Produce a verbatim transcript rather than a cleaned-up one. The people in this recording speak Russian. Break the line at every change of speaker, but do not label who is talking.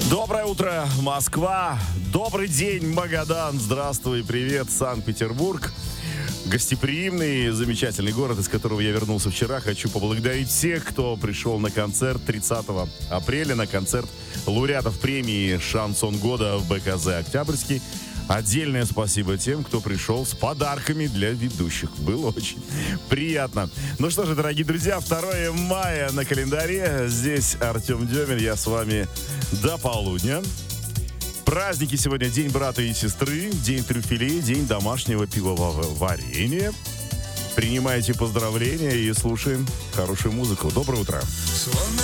Доброе утро, Москва. Добрый день, Магадан. Здравствуй, привет, Санкт-Петербург. Гостеприимный, замечательный город, из которого я вернулся вчера. Хочу поблагодарить всех, кто пришел на концерт тридцатого апреля, на концерт лауреатов премии «Шансон года» в БКЗ «Октябрьский». Отдельное спасибо тем, кто пришел с подарками для ведущих. Было очень приятно. Ну что же, дорогие друзья, второе мая на календаре. Здесь Артем Демин, я с вами до полудня. Праздники сегодня: День брата и сестры, День трюфелей, День домашнего пивоварения. Принимайте поздравления и слушаем хорошую музыку. Доброе утро.
Словно